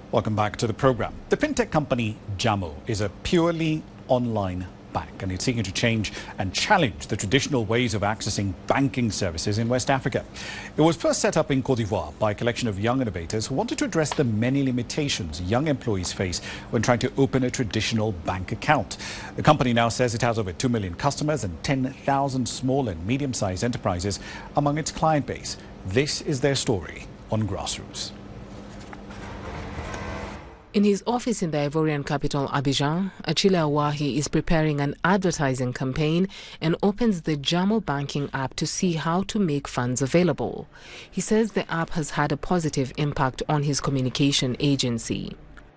Welcome back to the program. The fintech company Jamu is a purely online bank, and it's seeking to change and challenge the traditional ways of accessing banking services in West Africa. It was first set up in Cote d'Ivoire by a collection of young innovators who wanted to address the many limitations young employees face when trying to open a traditional bank account. The company now says it has over 2 million customers and 10,000 small and medium-sized enterprises among its client base. This is their story on Grassroots. In his office in the Ivorian capital, Abidjan, Achille Awahi is preparing an advertising campaign and opens the Jamu banking app to see how to make funds available. He says the app has had a positive impact on his communication agency.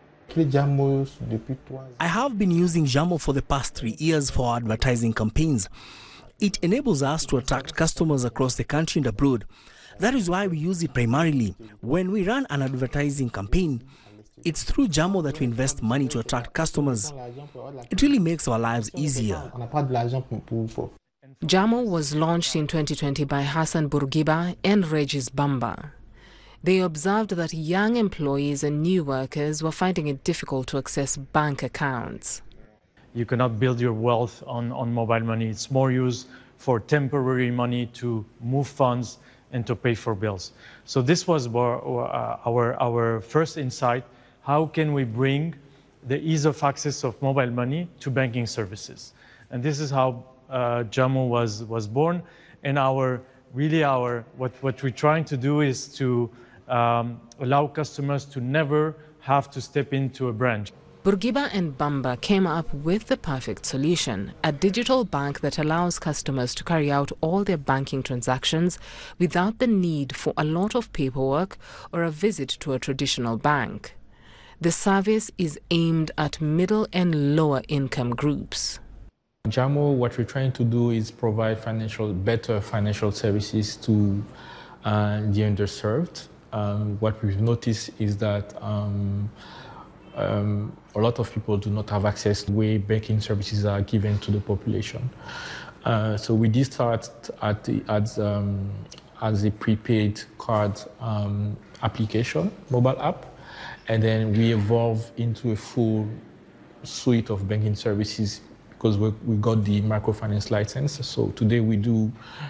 I have been using Jamu for the past 3 years for advertising campaigns. It enables us to attract customers across the country and abroad. That is why we use it primarily. When we run an advertising campaign, it's through Jamu that we invest money to attract customers. It really makes our lives easier. Jamu was launched in 2020 by Hassan Bourguiba and Regis Bamba. They observed that young employees and new workers were finding it difficult to access bank accounts. You cannot build your wealth on mobile money. It's more used for temporary money to move funds and to pay for bills. So this was our first insight. How can we bring the ease of access of mobile money to banking services? And this is how Jamu was born. And what we're trying to do is to allow customers to never have to step into a branch. Bourguiba and Bamba came up with the perfect solution, a digital bank that allows customers to carry out all their banking transactions without the need for a lot of paperwork or a visit to a traditional bank. The service is aimed at middle and lower income groups. Jamu, what we're trying to do is provide better financial services to the underserved. What we've noticed is that a lot of people do not have access to the way banking services are given to the population. So we did start as a prepaid card application, mobile app, and then we evolved into a full suite of banking services because we got the microfinance license. So today we do